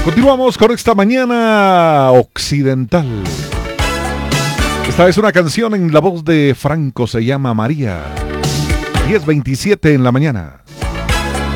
Continuamos con esta mañana occidental. Esta es una canción en la voz de Franco, se llama María. 10:27 en la mañana.